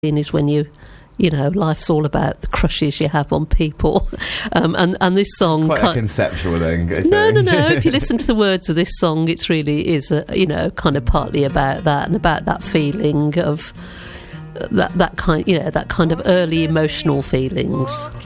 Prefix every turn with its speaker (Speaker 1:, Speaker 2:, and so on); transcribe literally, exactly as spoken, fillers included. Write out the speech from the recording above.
Speaker 1: is when you you know, life's all about the crushes you have on people. Um, and, and this song...
Speaker 2: Quite
Speaker 1: kind,
Speaker 2: a conceptual thing, I
Speaker 1: No,
Speaker 2: think.
Speaker 1: no, no. If you listen to the words of this song, it's really is, a, you know, kind of partly about that and about that feeling of... That, that kind, you know, that kind of early emotional feelings.